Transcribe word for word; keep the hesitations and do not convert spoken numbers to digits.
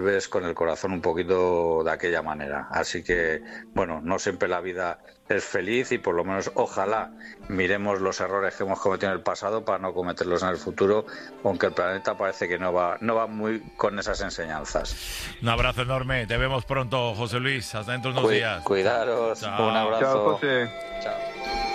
ves con el corazón un poquito de aquella manera. Así que, bueno, no siempre la vida es feliz y por lo menos ojalá miremos los errores que hemos cometido en el pasado para no cometerlos en el futuro, aunque el planeta parece que no va, no va muy con esas enseñanzas. Un abrazo enorme, te vemos pronto, José Luis, hasta dentro de unos Cu- días. Cuidaros, Chao. un abrazo. Chao, José. Chao.